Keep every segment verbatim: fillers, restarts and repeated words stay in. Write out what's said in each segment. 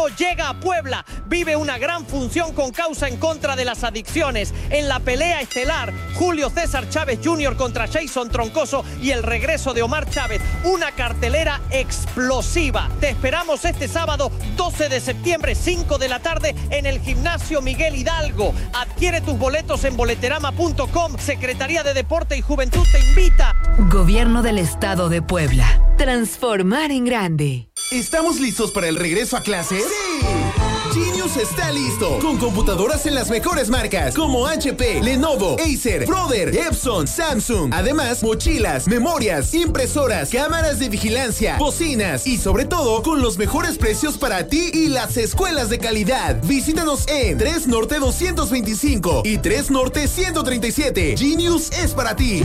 boxeo llega a Puebla. Vive una gran función con causa en contra de las adicciones. En la pelea estelar, Julio César Chávez junior contra Jason Troncoso y el regreso de Omar Chávez. Una cartelera explosiva. Te esperamos este sábado doce de septiembre, cinco de la tarde, en el Gimnasio Miguel Hidalgo. Adquiere tus boletos en boleterama punto com. Secretaría de Deporte y Juventud te invita. Gobierno del Estado de Puebla. Transformar en grande. ¿Estamos listos para el regreso a clases? ¡Sí! Genius está listo, con computadoras en las mejores marcas como H P, Lenovo, Acer, Brother, Epson, Samsung. Además, mochilas, memorias, impresoras, cámaras de vigilancia, bocinas y sobre todo, con los mejores precios para ti y las escuelas de calidad. Visítanos en tres Norte doscientos veinticinco y tres Norte ciento treinta y siete. Genius es para ti.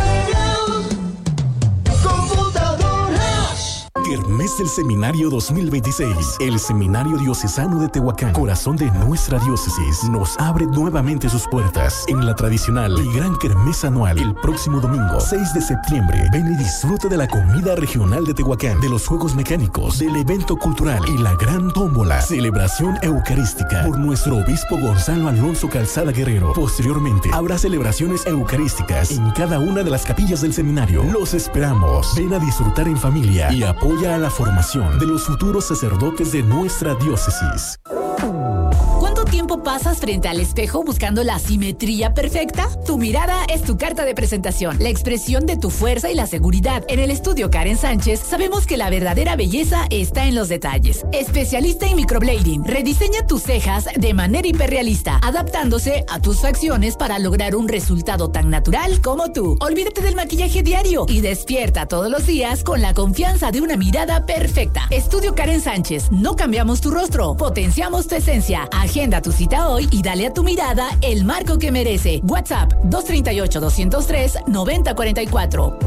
Kermés del Seminario dos mil veintiséis. El Seminario Diocesano de Tehuacán, corazón de nuestra diócesis, nos abre nuevamente sus puertas en la tradicional y gran kermés anual el próximo domingo seis de septiembre. Ven y disfruta de la comida regional de Tehuacán, de los juegos mecánicos, del evento cultural y la gran tómbola. Celebración eucarística por nuestro obispo Gonzalo Alonso Calzada Guerrero. Posteriormente, habrá celebraciones eucarísticas en cada una de las capillas del seminario. Los esperamos. Ven a disfrutar en familia y apoya a la formación de los futuros sacerdotes de nuestra diócesis. ¿Cuánto tiempo pasas frente al espejo buscando la simetría perfecta? Tu mirada es tu carta de presentación, la expresión de tu fuerza y la seguridad. En el estudio Karen Sánchez sabemos que la verdadera belleza está en los detalles. Especialista en microblading, rediseña tus cejas de manera hiperrealista, adaptándose a tus facciones para lograr un resultado tan natural como tú. Olvídate del maquillaje diario y despierta todos los días con la confianza de una mirada perfecta. Estudio Karen Sánchez, no cambiamos tu rostro, potenciamos tu esencia. Agenda tu cita hoy y dale a tu mirada el marco que merece. WhatsApp dos tres ocho, dos cero tres, nueve cero cuatro cuatro.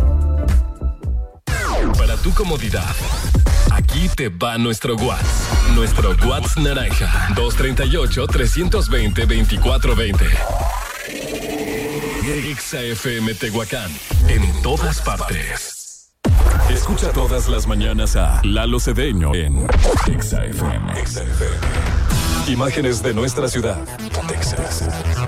Para tu comodidad, aquí te va nuestro WhatsApp. Nuestro WhatsApp naranja. dos tres ocho, tres dos cero, veinticuatro veinte. Exa F M Tehuacán. En todas partes. Escucha todas las mañanas a Lalo Cedeño en Exa F M. Exa F M. Imágenes de nuestra ciudad, Texas.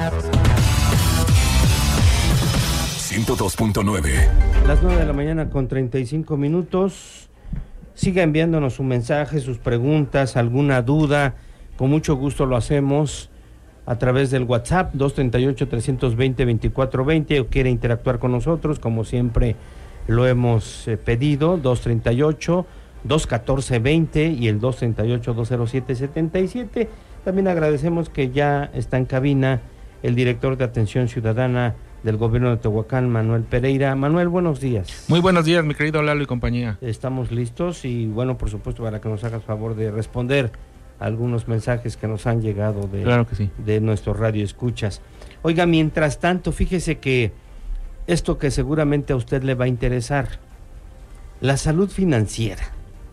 ciento dos punto nueve. Las nueve de la mañana con treinta y cinco minutos. Siga enviándonos su mensaje, sus preguntas, alguna duda. Con mucho gusto lo hacemos a través del WhatsApp dos tres ocho, tres dos cero, veinticuatro veinte. O quiere interactuar con nosotros, como siempre lo hemos eh, pedido, dos tres ocho, dos uno cuatro, veinte y el dos tres ocho, dos cero siete, setenta y siete. También agradecemos que ya está en cabina el director de Atención Ciudadana del Gobierno de Tehuacán, Manuel Pereira. Manuel, buenos días. Muy buenos días, mi querido Lalo y compañía. Estamos listos y, bueno, por supuesto, para que nos hagas favor de responder algunos mensajes que nos han llegado de, claro que sí, de nuestro radio escuchas. Oiga, mientras tanto, fíjese que esto que seguramente a usted le va a interesar, la salud financiera.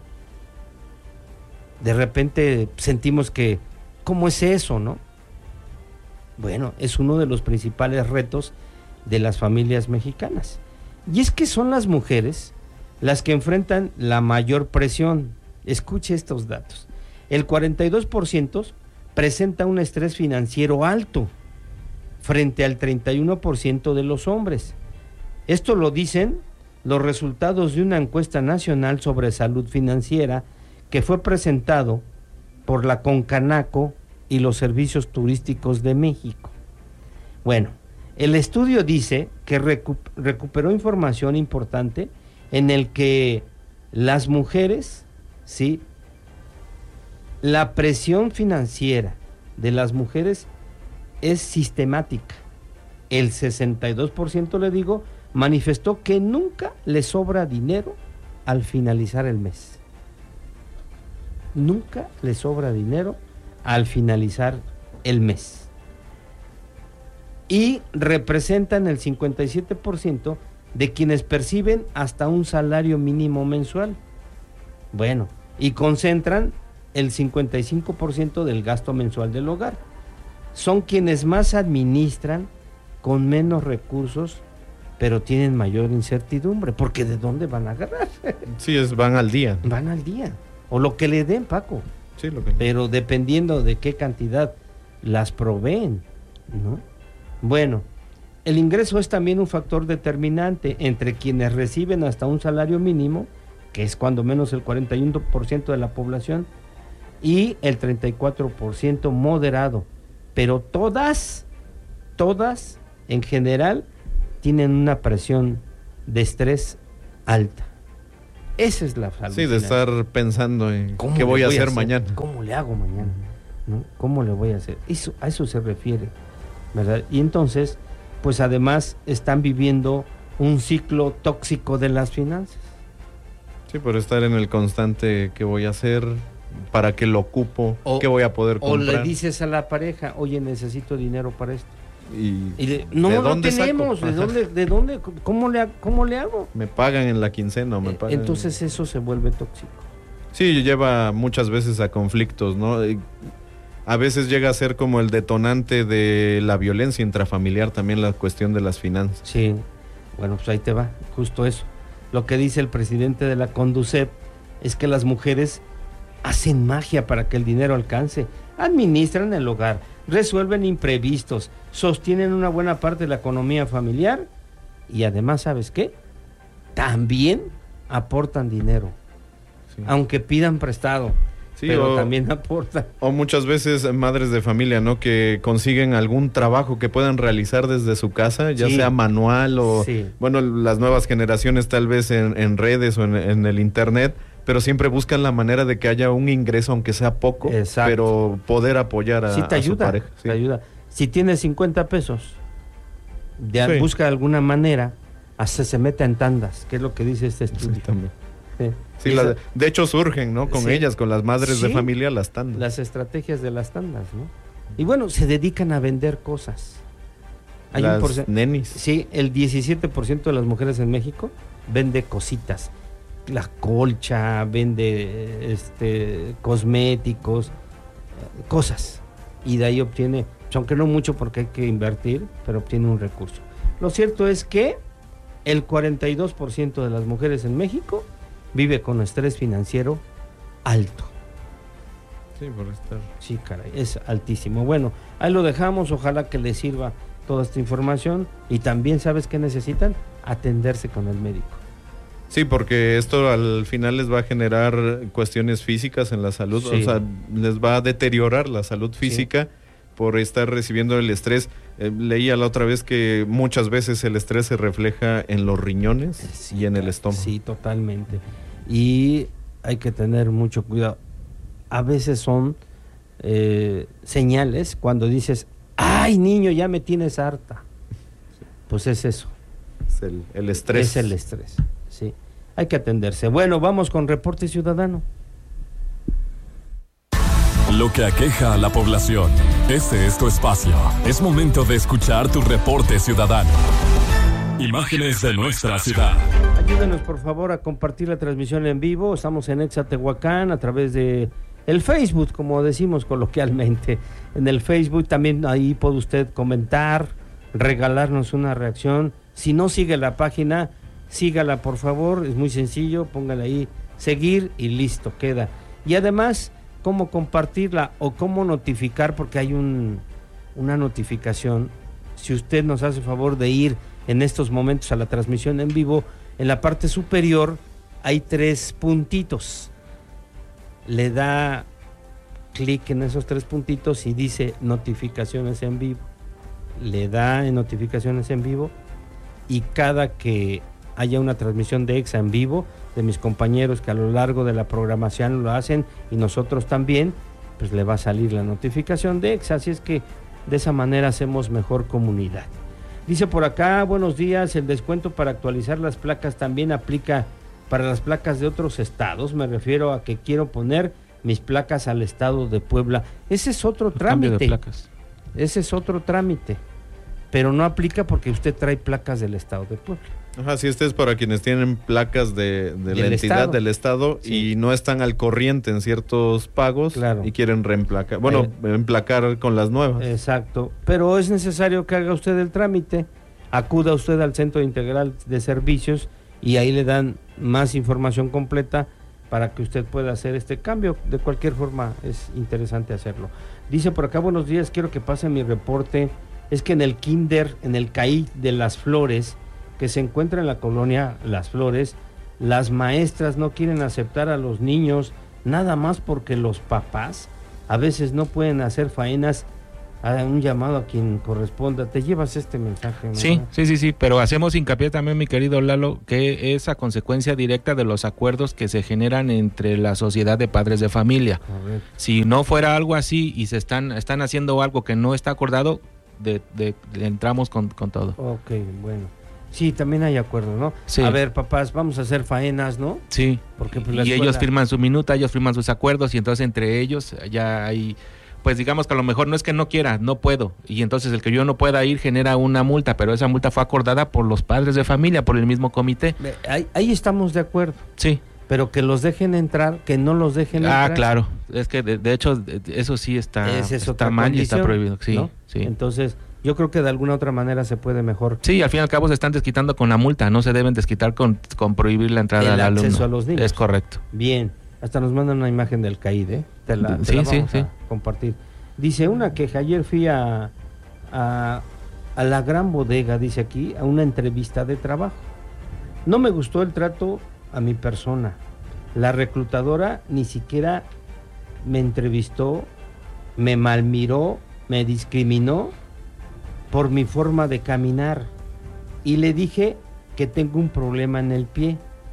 De repente sentimos que, ¿cómo es eso, no? Bueno, es uno de los principales retos de las familias mexicanas. Y es que son las mujeres las que enfrentan la mayor presión. Escuche estos datos. El cuarenta y dos por ciento presenta un estrés financiero alto frente al treinta y uno por ciento de los hombres. Esto lo dicen los resultados de una encuesta nacional sobre salud financiera que fue presentado por la Concanaco y los Servicios Turísticos de México. Bueno, el estudio dice que recu- recuperó información importante en el que las mujeres, sí, la presión financiera de las mujeres es sistemática. El sesenta y dos por ciento, le digo, manifestó que nunca le sobra dinero al finalizar el mes. Nunca le sobra dinero al finalizar el mes. Y representan el cincuenta y siete por ciento de quienes perciben hasta un salario mínimo mensual. Bueno, y concentran el cincuenta y cinco por ciento del gasto mensual del hogar. Son quienes más administran con menos recursos, pero tienen mayor incertidumbre, porque ¿de dónde van a agarrar? Sí, es, van al día. Van al día, o lo que le den, Paco. Sí, lo que... Pero dependiendo de qué cantidad las proveen, ¿no? Bueno, el ingreso es también un factor determinante entre quienes reciben hasta un salario mínimo, que es cuando menos el cuarenta y uno por ciento de la población, y el treinta y cuatro por ciento moderado. Pero todas, todas, en general, tienen una presión de estrés alta. Esa es la salud. Sí, de estar pensando en qué voy a hacer, hacer mañana. ¿Cómo le hago mañana? ¿No? ¿Cómo le voy a hacer? Eso, a eso se refiere, ¿verdad? Y entonces, pues además están viviendo un ciclo tóxico de las finanzas. Sí, por estar en el constante qué voy a hacer, para qué lo ocupo, o, qué voy a poder comprar. O le dices a la pareja, oye, necesito dinero para esto. Y, y de, no, ¿de dónde no tenemos, ¿de dónde, de dónde, cómo le, cómo le hago? Me pagan en la quincena o me pagan. Entonces eso se vuelve tóxico. Sí, lleva muchas veces a conflictos, ¿no? A veces llega a ser como el detonante de la violencia intrafamiliar, también la cuestión de las finanzas. Sí, bueno, pues ahí te va, justo eso. Lo que dice el presidente de la Conducep es que las mujeres hacen magia para que el dinero alcance, administran el hogar, resuelven imprevistos, sostienen una buena parte de la economía familiar y además, ¿sabes qué? También aportan dinero, sí. Aunque pidan prestado, sí, pero o, también aportan. O muchas veces madres de familia, ¿no? Que consiguen algún trabajo que puedan realizar desde su casa, ya sí. sea manual o, sí. bueno, las nuevas generaciones tal vez en, en redes o en, en el internet, pero siempre buscan la manera de que haya un ingreso, aunque sea poco, exacto. pero poder apoyar a, sí, te a ayuda, su pareja. Sí, te ayuda. Si tienes cincuenta pesos, de, sí. busca de alguna manera, hasta se meta en tandas, que es lo que dice este estudio. Sí, también. Sí, sí la, de hecho surgen, ¿no? Con sí. ellas, con las madres sí. de familia, las tandas. Las estrategias de las tandas, ¿no? Y bueno, se dedican a vender cosas. Hay las un porcent- nenis. Sí, el diecisiete por ciento de las mujeres en México vende cositas. La colcha, vende este cosméticos, cosas, y de ahí obtiene, aunque no mucho porque hay que invertir, pero obtiene un recurso. Lo cierto es que el cuarenta y dos por ciento de las mujeres en México vive con estrés financiero alto. Sí, por estar. Sí, caray, es altísimo. Bueno, ahí lo dejamos, ojalá que les sirva toda esta información y también, ¿sabes qué necesitan? Atenderse con el médico. Sí, porque esto al final les va a generar cuestiones físicas en la salud, sí. o sea, les va a deteriorar la salud física sí. por estar recibiendo el estrés. Eh, leía la otra vez que muchas veces el estrés se refleja en los riñones sí, y en el estómago. Sí, totalmente. Y hay que tener mucho cuidado. A veces son eh, señales cuando dices, ¡ay, niño, ya me tienes harta! Pues es eso. Es el, el estrés. Es el estrés. Sí, hay que atenderse. Bueno, vamos con Reporte Ciudadano. Lo que aqueja a la población. Este es tu espacio. Es momento de escuchar tu Reporte Ciudadano. Imágenes de nuestra ciudad. Ayúdenos por favor a compartir la transmisión en vivo. Estamos en Exa Tehuacán a través de el Facebook, como decimos coloquialmente. En el Facebook también ahí puede usted comentar, regalarnos una reacción. Si no sigue la página, sígala por favor, es muy sencillo, póngale ahí seguir y listo, queda. Y además, cómo compartirla o cómo notificar, porque hay un, una notificación. Si usted nos hace favor de ir en estos momentos a la transmisión en vivo, en la parte superior hay tres puntitos. Le da clic en esos tres puntitos y dice notificaciones en vivo. Le da en notificaciones en vivo y cada que haya una transmisión de Exa en vivo, de mis compañeros que a lo largo de la programación lo hacen y nosotros también, pues le va a salir la notificación de Exa, así es que de esa manera hacemos mejor comunidad. Dice por acá, buenos días, el descuento para actualizar las placas también aplica para las placas de otros estados, me refiero a que quiero poner mis placas al estado de Puebla. Ese es otro trámite. Cambio de placas. Ese es otro trámite, pero no aplica porque usted trae placas del estado de Puebla. Ajá, sí, este es para quienes tienen placas de, de la entidad estado. del estado sí. y no están al corriente en ciertos pagos claro. y quieren reemplacar, bueno, eh, emplacar con las nuevas. Exacto, pero es necesario que haga usted el trámite, acuda usted al Centro Integral de Servicios y ahí le dan más información completa para que usted pueda hacer este cambio. De cualquier forma es interesante hacerlo. Dice por acá, buenos días, quiero que pase mi reporte. Es que en el kinder, en el C A I de Las Flores, que se encuentra en la colonia Las Flores, las maestras no quieren aceptar a los niños, nada más porque los papás a veces no pueden hacer faenas. A un llamado a quien corresponda. ¿Te llevas este mensaje, no? Sí, sí, sí, sí, pero hacemos hincapié también, mi querido Lalo, que es a consecuencia directa de los acuerdos que se generan entre la sociedad de padres de familia. Si no fuera algo así y se están están haciendo algo que no está acordado, de, de, de entramos con, con todo. Ok, bueno. Sí, también hay acuerdo, ¿no? Sí. A ver, papás, vamos a hacer faenas, ¿no? Sí, porque pues, la y escuela... ellos firman su minuta, ellos firman sus acuerdos y entonces entre ellos ya hay... Pues digamos que a lo mejor no es que no quiera, no puedo, y entonces el que yo no pueda ir genera una multa, pero esa multa fue acordada por los padres de familia, por el mismo comité. Ahí, ahí estamos de acuerdo. Sí. Pero que los dejen entrar, que no los dejen ah, entrar. Ah, claro, es que de, de hecho eso sí está, es está mal y está prohibido. Sí, ¿no? sí. Entonces yo creo que de alguna otra manera se puede mejor. Sí, al fin y al cabo se están desquitando con la multa, no se deben desquitar con, con prohibir la entrada al alumno. El acceso a los niños. Es correcto. Bien, hasta nos mandan una imagen del C A I D, ¿eh? Te la, te sí, la vamos sí, a sí. compartir. Dice una queja, ayer fui a, a, a la Gran Bodega, dice aquí, a una entrevista de trabajo. No me gustó el trato a mi persona. La reclutadora ni siquiera me entrevistó, me malmiró, me discriminó por mi forma de caminar. Y le dije que tengo un problema en el pie,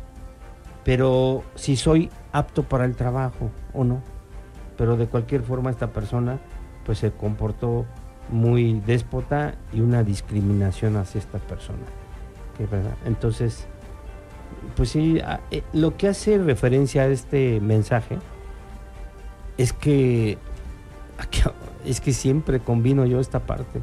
pero si soy apto para el trabajo o no. Pero de cualquier forma esta persona pues se comportó muy déspota y una discriminación hacia esta persona. ¿Qué verdad? Entonces, pues sí, a, eh, lo que hace referencia a este mensaje es que es que siempre combino yo esta parte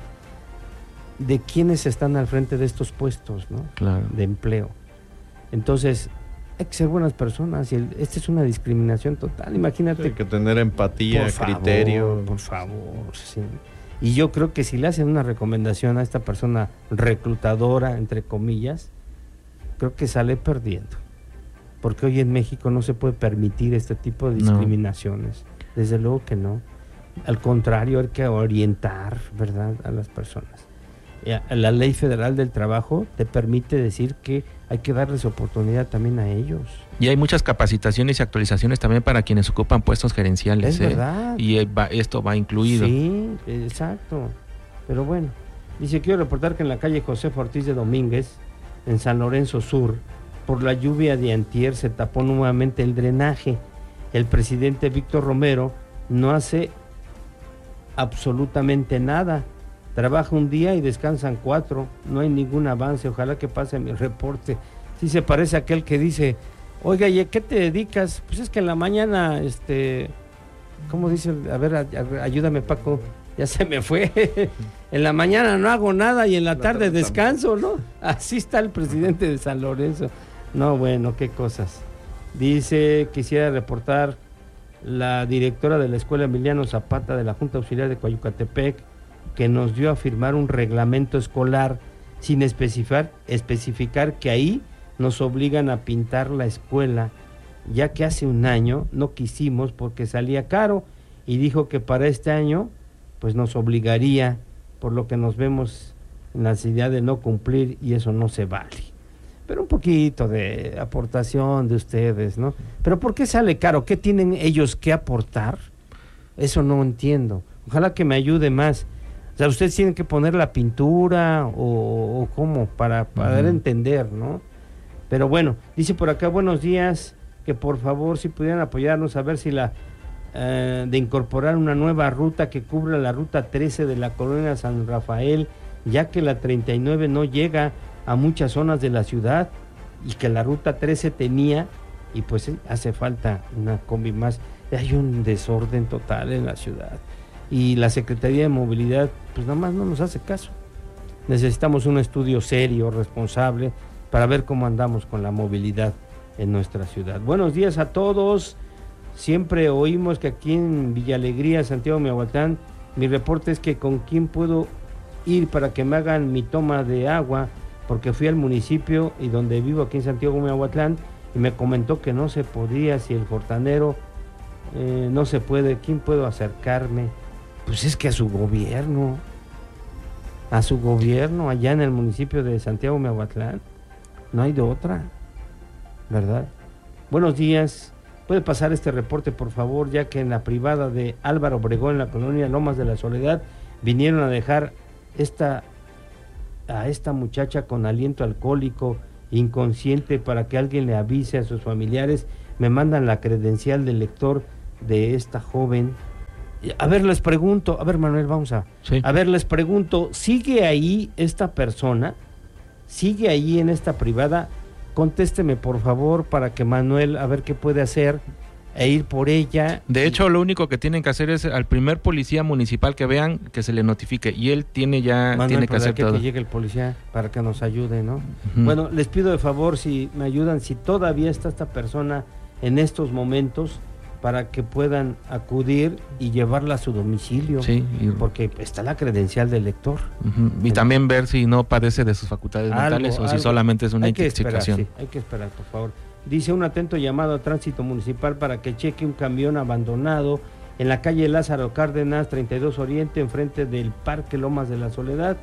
de quienes están al frente de estos puestos, ¿no? Claro. De empleo. Entonces, hay que ser buenas personas y el, esta es una discriminación total, imagínate. Hay que tener empatía, por criterio. Favor, por favor, sí. Y yo creo que si le hacen una recomendación a esta persona reclutadora, entre comillas, creo que sale perdiendo. Porque hoy en México no se puede permitir este tipo de discriminaciones. No. Desde luego que no. Al contrario, hay que orientar, ¿verdad?, a las personas. La Ley Federal del Trabajo te permite decir que hay que darles oportunidad también a ellos. Y hay muchas capacitaciones y actualizaciones también para quienes ocupan puestos gerenciales. Es ¿eh? verdad. Y va, esto va incluido. Sí, exacto. Pero bueno, dice, quiero reportar que en la calle José Ortiz de Domínguez, en San Lorenzo Sur, por la lluvia de antier se tapó nuevamente el drenaje. El presidente Víctor Romero no hace absolutamente nada. Trabaja un día y descansan cuatro, no hay ningún avance, ojalá que pase mi reporte. Sí se parece a aquel que dice, oiga, ¿y a qué te dedicas? Pues es que en la mañana, este, ¿cómo dice? A ver, a, a, ayúdame, Paco, ya se me fue. En la mañana no hago nada y en la, la tarde, tarde descanso, ¿no? Así está el presidente de San Lorenzo. No, bueno, qué cosas. Dice, quisiera reportar la directora de la Escuela Emiliano Zapata de la Junta Auxiliar de Coyucatepec, que nos dio a firmar un reglamento escolar sin especificar, especificar que ahí nos obligan a pintar la escuela, ya que hace un año no quisimos porque salía caro y dijo que para este año pues nos obligaría, por lo que nos vemos en la necesidad de no cumplir y eso no se vale. Pero un poquito de aportación de ustedes, ¿no? Pero ¿por qué sale caro? ¿Qué tienen ellos que aportar? Eso no entiendo. Ojalá que me ayude más. O sea, ustedes tienen que poner la pintura o, o cómo, para poder uh-huh. entender, ¿no? Pero bueno, dice por acá, buenos días, que por favor si pudieran apoyarnos a ver si la, eh, de incorporar una nueva ruta que cubra la ruta trece de la colonia San Rafael, ya que la treinta y nueve no llega a muchas zonas de la ciudad y que la ruta trece tenía, y pues hace falta una combi más. Hay un desorden total en la ciudad. Y la Secretaría de Movilidad, pues nada más no nos hace caso. Necesitamos un estudio serio, responsable, para ver cómo andamos con la movilidad en nuestra ciudad. Buenos días a todos. Siempre oímos que aquí en Villa Alegría, Santiago Miahuatlán, mi reporte es que con quién puedo ir para que me hagan mi toma de agua, porque fui al municipio y donde vivo aquí en Santiago Miahuatlán y me comentó que no se podía, si el fortanero eh, no se puede, ¿quién puedo acercarme? Pues es que a su gobierno, a su gobierno allá en el municipio de Santiago Miahuatlán, no hay de otra, ¿verdad? Buenos días, ¿puede pasar este reporte por favor? Ya que en la privada de Álvaro Obregón, en la colonia Lomas de la Soledad, vinieron a dejar esta, a esta muchacha con aliento alcohólico, inconsciente, para que alguien le avise a sus familiares. Me mandan la credencial del lector de esta joven. A ver, les pregunto, a ver Manuel, vamos a... Sí. A ver, les pregunto, ¿sigue ahí esta persona? ¿Sigue ahí en esta privada? Contésteme por favor para que Manuel, a ver qué puede hacer e ir por ella. De hecho, lo único que tienen que hacer es al primer policía municipal que vean, que se le notifique, y él tiene ya, Manuel, tiene que hacer todo. Que llegue el policía para que nos ayude, ¿no? Uh-huh. Bueno, les pido de favor, si me ayudan, si todavía está esta persona en estos momentos, para que puedan acudir y llevarla a su domicilio, sí, y... porque está la credencial del lector. Uh-huh. Y el... también ver si no padece de sus facultades algo, mentales o algo. Si solamente es una intoxicación. Sí, hay que esperar, por favor. Dice un atento llamado a Tránsito Municipal para que cheque un camión abandonado en la calle Lázaro Cárdenas, treinta y dos Oriente, enfrente del Parque Lomas de la Soledad,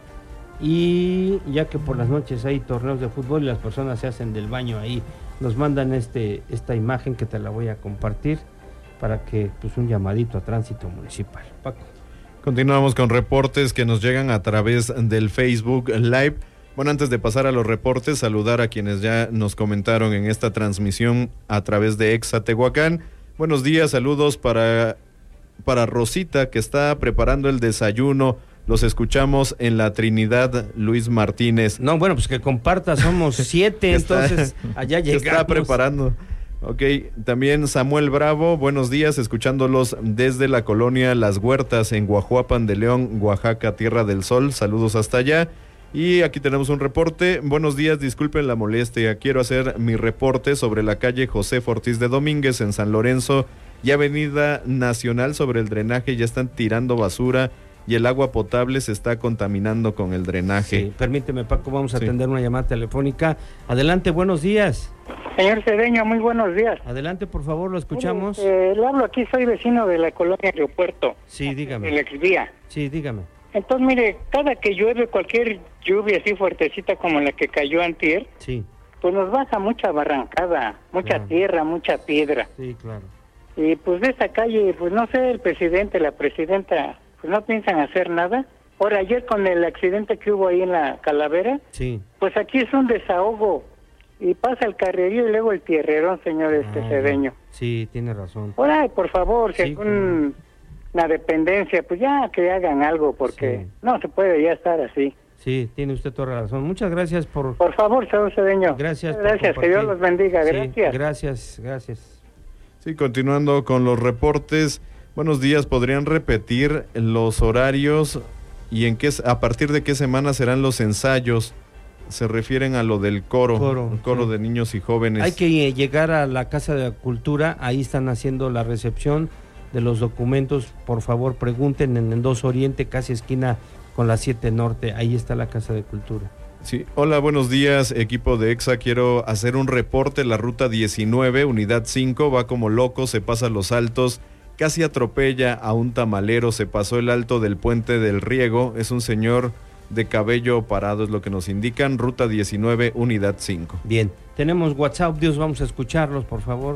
y ya que por las noches hay torneos de fútbol y las personas se hacen del baño ahí, nos mandan este esta imagen que te la voy a compartir, para que, pues, un llamadito a Tránsito Municipal. Paco. Continuamos con reportes que nos llegan a través del Facebook Live. Bueno, antes de pasar a los reportes, saludar a quienes ya nos comentaron en esta transmisión a través de Exa Tehuacán. Buenos días, saludos para, para Rosita, que está preparando el desayuno. Los escuchamos en la Trinidad, Luis Martínez. No, bueno, pues que comparta, somos siete, entonces allá llegamos. Está preparando. Ok, también Samuel Bravo, buenos días, escuchándolos desde la colonia Las Huertas en Guajuapan de León, Oaxaca, Tierra del Sol, saludos hasta allá. Y aquí tenemos un reporte, buenos días, disculpen la molestia, quiero hacer mi reporte sobre la calle José Ortiz de Domínguez en San Lorenzo y Avenida Nacional. Sobre el drenaje ya están tirando basura y el agua potable se está contaminando con el drenaje. Sí, permíteme Paco, vamos a sí. atender una llamada telefónica. Adelante, buenos días. Señor Cedeño, muy buenos días. Adelante, por favor, lo escuchamos. Eh, le hablo aquí, soy vecino de la colonia Aeropuerto. Sí, dígame. El exvía. Sí, dígame. Entonces, mire, cada que llueve, cualquier lluvia así fuertecita como la que cayó antier, sí. pues nos baja mucha barrancada, mucha claro. tierra, mucha piedra. Sí, claro. Y pues de esa calle, pues no sé, el presidente, la presidenta, pues no piensan hacer nada. Ahora, ayer con el accidente que hubo ahí en la Calavera, sí. pues aquí es un desahogo. Y pasa el carrerío y luego el tierrerón, señor este ah, Cedeño. Sí, tiene razón. Ahora, por favor, si sí, con la dependencia, pues ya que hagan algo, porque sí. no se puede ya estar así. Sí, tiene usted toda la razón. Muchas gracias por... Por favor, señor Cedeño. Gracias. Gracias, que Dios los bendiga, sí, gracias. Gracias, gracias. Sí, continuando con los reportes. Buenos días, ¿podrían repetir los horarios y en qué, a partir de qué semana serán los ensayos? Se refieren a lo del coro, coro el coro sí. de niños y jóvenes. Hay que llegar a la Casa de Cultura, ahí están haciendo la recepción de los documentos. Por favor, pregunten en el dos Oriente, casi esquina con la siete Norte, ahí está la Casa de Cultura. Sí, hola, buenos días, equipo de Exa, quiero hacer un reporte. La ruta diecinueve, unidad cinco, va como loco, se pasa los altos, casi atropella a un tamalero, se pasó el alto del puente del Riego, es un señor de cabello parado, es lo que nos indican. Ruta diecinueve, unidad cinco. Bien, tenemos WhatsApp, Dios, vamos a escucharlos, por favor.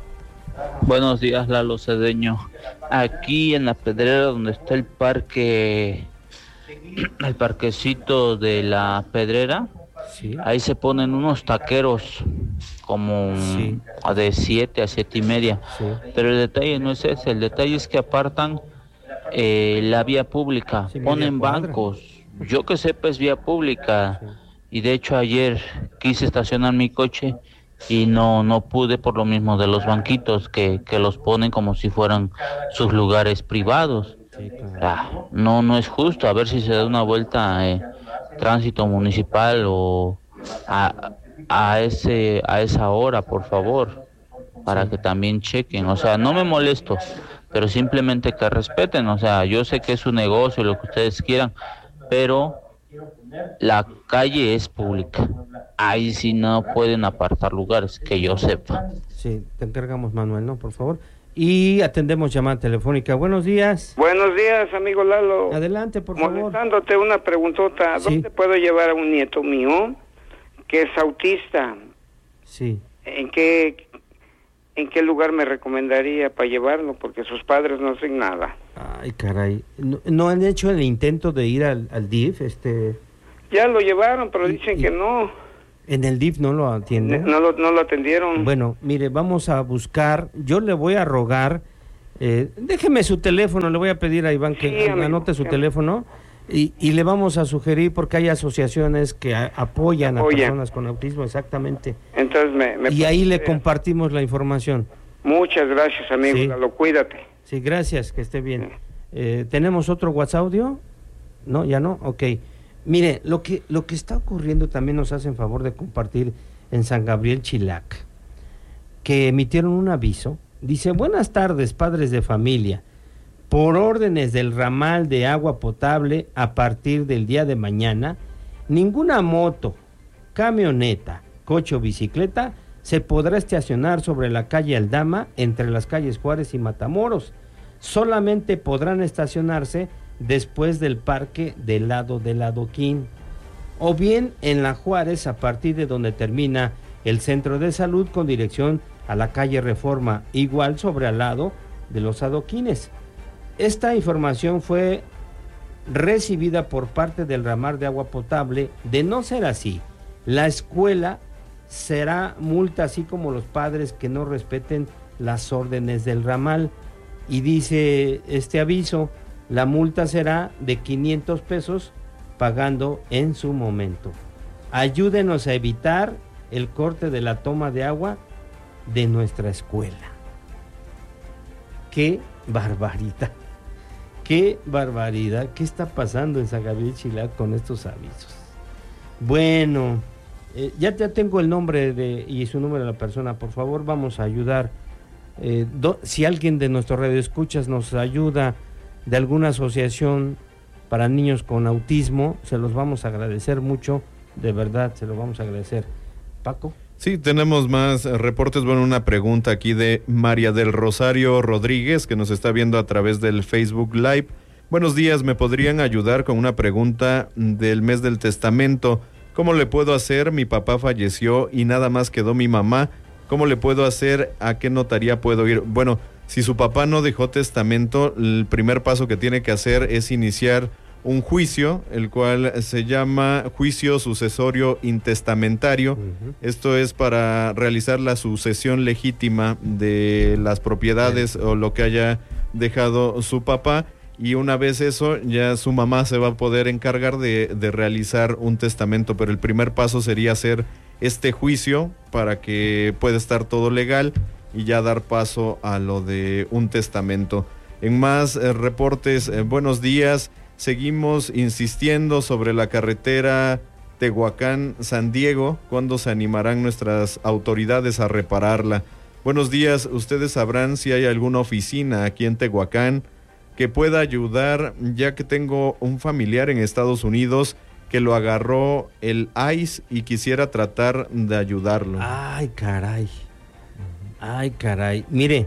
Buenos días, Lalo Cedeño. Aquí en la Pedrera, donde está el parque, el parquecito de la Pedrera, sí. ahí se ponen unos taqueros como sí. de siete a siete y media. Sí. Pero el detalle no es ese, el detalle es que apartan eh, la vía pública, sí, ponen bancos. Yo que sepa es vía pública, sí. y de hecho ayer quise estacionar mi coche y no no pude por lo mismo de los banquitos que, que los ponen como si fueran sus lugares privados. Sí, claro. ah, no no es justo, a ver si se da una vuelta eh, Tránsito Municipal o a, a ese a esa hora, por favor, para sí. que también chequen. O sea, no me molesto, pero simplemente que respeten. O sea, yo sé que es su negocio, lo que ustedes quieran, pero la calle es pública. Ahí sí no pueden apartar lugares, que yo sepa. Sí, te encargamos, Manuel, ¿no? Por favor. Y atendemos llamada telefónica. Buenos días. Buenos días, amigo Lalo. Adelante, por favor. Molestándote una preguntota. Sí. ¿Dónde puedo llevar a un nieto mío que es autista? Sí. ¿En qué, en qué lugar me recomendaría para llevarlo? Porque sus padres no hacen nada. Ay, caray. ¿No, no han hecho el intento de ir al, al D I F? Este... Ya lo llevaron, pero y, dicen y... que no. ¿En el D I F no lo atienden? No lo, no lo atendieron. Bueno, mire, vamos a buscar, yo le voy a rogar, eh, déjeme su teléfono, le voy a pedir a Iván que sí, anote su sí. teléfono y, y le vamos a sugerir porque hay asociaciones que a, apoyan Apoya. a personas con autismo, exactamente. Entonces me, me y ahí le compartimos la información. Muchas gracias, amigo, sí. Lalo, cuídate. Sí, gracias, que esté bien. Sí. Eh, ¿Tenemos otro WhatsApp audio? No, ya no, ok. Mire, lo que, lo que está ocurriendo también nos hacen favor de compartir en San Gabriel Chilac, que emitieron un aviso, dice, buenas tardes padres de familia, por órdenes del ramal de agua potable a partir del día de mañana, ninguna moto, camioneta, coche o bicicleta se podrá estacionar sobre la calle Aldama entre las calles Juárez y Matamoros, solamente podrán estacionarse después del parque del lado del adoquín, o bien en la Juárez a partir de donde termina el centro de salud con dirección a la calle Reforma, igual sobre al lado de los adoquines. Esta información fue recibida por parte del ramal de agua potable. De no ser así, la escuela será multa, así como los padres que no respeten las órdenes del ramal. Y dice este aviso, la multa será de quinientos pesos, pagando en su momento. Ayúdenos a evitar el corte de la toma de agua de nuestra escuela. ¡Qué barbaridad! ¡Qué barbaridad! ¿Qué está pasando en San Gabriel Chilac con estos avisos? Bueno, eh, ya, ya tengo el nombre de, y su número de la persona. Por favor, vamos a ayudar. Eh, do, si alguien de nuestro radio escuchas nos ayuda de alguna asociación para niños con autismo, se los vamos a agradecer mucho, de verdad, se los vamos a agradecer. Paco. Sí, tenemos más reportes. Bueno, una pregunta aquí de María del Rosario Rodríguez, que nos está viendo a través del Facebook Live. Buenos días, ¿me podrían ayudar con una pregunta del mes del testamento? ¿Cómo le puedo hacer? Mi papá falleció y nada más quedó mi mamá. ¿Cómo le puedo hacer? ¿A qué notaría puedo ir? Bueno, si su papá no dejó testamento, el primer paso que tiene que hacer es iniciar un juicio, el cual se llama juicio sucesorio intestamentario. Uh-huh. Esto es para realizar la sucesión legítima de las propiedades sí. o lo que haya dejado su papá, y una vez eso, ya su mamá se va a poder encargar de, de realizar un testamento, pero el primer paso sería hacer este juicio para que pueda estar todo legal y ya dar paso a lo de un testamento. En más eh, reportes, eh, buenos días, seguimos insistiendo sobre la carretera Tehuacán-San Diego, ¿cuándo se animarán nuestras autoridades a repararla? Buenos días, ustedes sabrán si hay alguna oficina aquí en Tehuacán que pueda ayudar, ya que tengo un familiar en Estados Unidos que lo agarró el I C E y quisiera tratar de ayudarlo. Ay, caray. Ay, caray. Mire.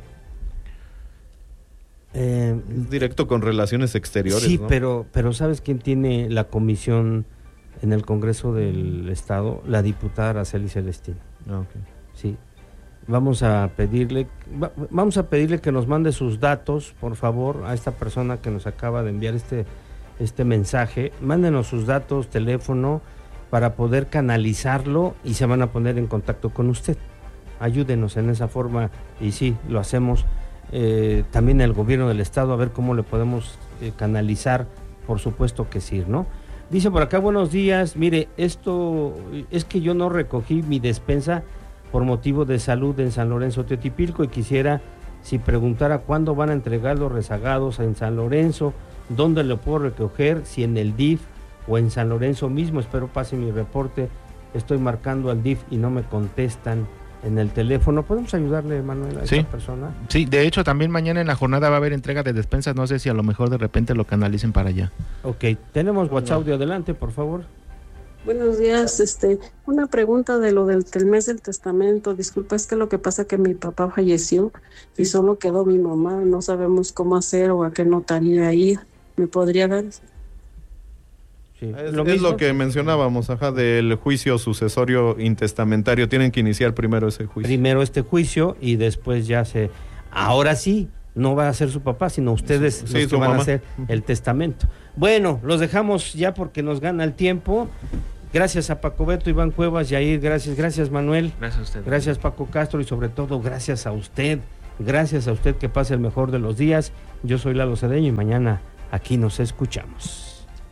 Eh, directo con relaciones exteriores, sí, ¿no? pero, pero ¿sabes quién tiene la comisión en el Congreso del Estado? La diputada Araceli Celestino. Ah, okay. Sí. Vamos a pedirle, va, vamos a pedirle que nos mande sus datos, por favor, a esta persona que nos acaba de enviar este, este mensaje. Mándenos sus datos, teléfono, para poder canalizarlo y se van a poner en contacto con usted. Ayúdenos en esa forma y sí, lo hacemos. Eh, también el gobierno del estado, a ver cómo le podemos eh, canalizar, por supuesto que sí, ¿no? Dice por acá, buenos días, mire, esto es que yo no recogí mi despensa por motivo de salud en San Lorenzo Teotipilco y quisiera si preguntara cuándo van a entregar los rezagados en San Lorenzo, dónde lo puedo recoger, si en el D I F o en San Lorenzo mismo. Espero pase mi reporte, estoy marcando al D I F y no me contestan. en el teléfono. ¿Podemos ayudarle, Manuel, a sí. esta persona? Sí, de hecho también mañana en la jornada va a haber entrega de despensas, no sé si a lo mejor de repente lo canalicen para allá. Ok, tenemos WhatsApp de adelante, por favor. Buenos días, este, una pregunta de lo del, del mes del testamento. Disculpa, es que lo que pasa es que mi papá falleció y solo quedó mi mamá, no sabemos cómo hacer o a qué notaría ir. ¿Me podría dar? Sí. Es, lo, es lo que mencionábamos, ajá, del juicio sucesorio intestamentario. Tienen que iniciar primero ese juicio. Primero este juicio y después ya se... Ahora sí, no va a ser su papá, sino ustedes sí, los que van mamá. a hacer el testamento. Bueno, los dejamos ya porque nos gana el tiempo. Gracias a Paco Beto, Iván Cuevas, Yair, gracias, gracias Manuel. Gracias a usted. Gracias Paco Castro y sobre todo gracias a usted. Gracias a usted, que pase el mejor de los días. Yo soy Lalo Cedeño y mañana aquí nos escuchamos.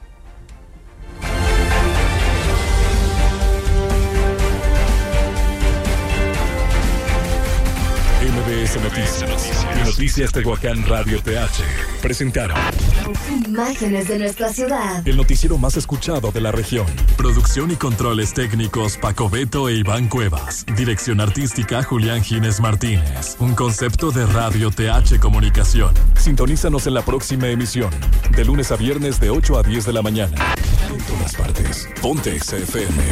M B S Noticias y Noticias Tehuacán Radio T H presentaron imágenes de nuestra ciudad. El noticiero más escuchado de la región. Producción y controles técnicos Paco Beto e Iván Cuevas. Dirección artística Julián Gines Martínez. Un concepto de Radio T H Comunicación. Sintonízanos en la próxima emisión, de lunes a viernes de ocho a diez de la mañana. En todas partes. Ponte Exa F M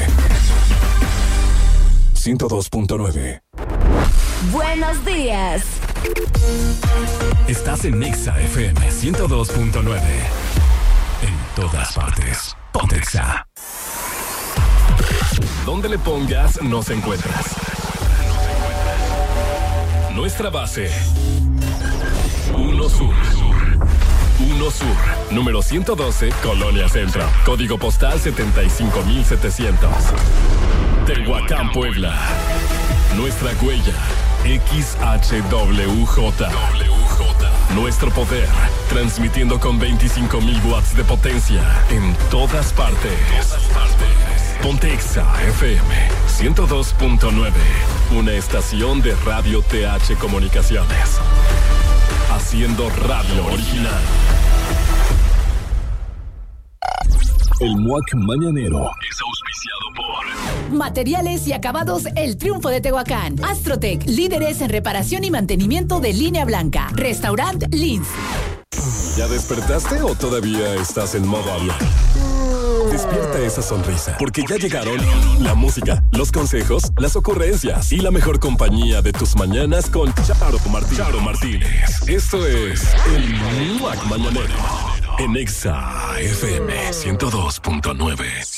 ciento dos punto nueve. Buenos días. Estás en Exa F M ciento dos punto nueve. En todas partes. Ponte Exa. Donde le pongas, nos encuentras. Nuestra base. Uno Sur. Uno Sur. Número ciento doce, Colonia Centro. Código postal setenta y cinco mil setecientos. Tehuacán, Puebla. Nuestra huella. X H W J. Nuestro poder, transmitiendo con veinticinco mil watts de potencia en todas partes. Ponte Exa F M ciento dos punto nueve, una estación de Radio T H Comunicaciones, haciendo radio original. El M U A C Mañanero es auspiciado por Materiales y Acabados El Triunfo de Tehuacán. Astrotec, líderes en reparación y mantenimiento de línea blanca. Restaurant Lins. ¿Ya despertaste o todavía estás en modo avión? Despierta esa sonrisa, porque ya llegaron la música, los consejos, las ocurrencias y la mejor compañía de tus mañanas con Charo Martínez. Charo Martínez. Esto es el M U A C Mañanero en Exa F M ciento dos punto nueve.